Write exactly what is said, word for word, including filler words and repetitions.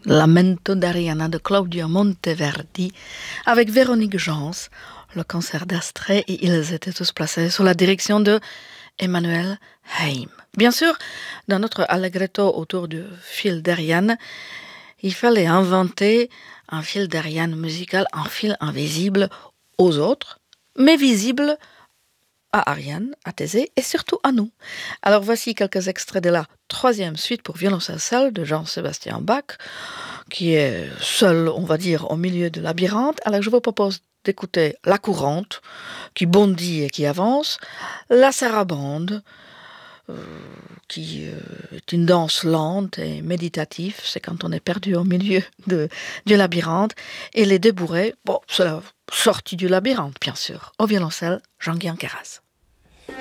Lamento d'Ariana de Claudio Monteverdi avec Véronique Jans, le concert d'Astrée, et ils étaient tous placés sous la direction de Emmanuel Haim. Bien sûr, dans notre allegretto autour du fil d'Ariane, il fallait inventer un fil d'Ariane musical, un fil invisible aux autres, mais visible à Ariane, à Thésée et surtout à nous. Alors voici quelques extraits de la troisième suite pour violoncelle seul de Jean-Sébastien Bach, qui est seul, on va dire, au milieu du labyrinthe. Alors je vous propose d'écouter la courante, qui bondit et qui avance, la sarabande, euh, qui euh, est une danse lente et méditative, c'est quand on est perdu au milieu de, du labyrinthe, et les deux bourrées, bon, c'est la sortie du labyrinthe, bien sûr, au violoncelle, Jean-Guy Anqueras.